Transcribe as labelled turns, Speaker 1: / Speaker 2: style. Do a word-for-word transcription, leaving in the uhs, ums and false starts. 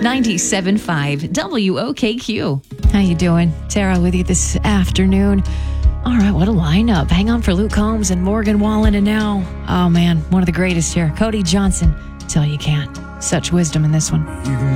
Speaker 1: ninety-seven point five W O K Q.
Speaker 2: How you doing? Tara with you this afternoon. All right, what a lineup. Hang on for Luke Combs and Morgan Wallen, and now, oh man, one of the greatest here, Cody Johnson. Till you can't. Such wisdom in this one.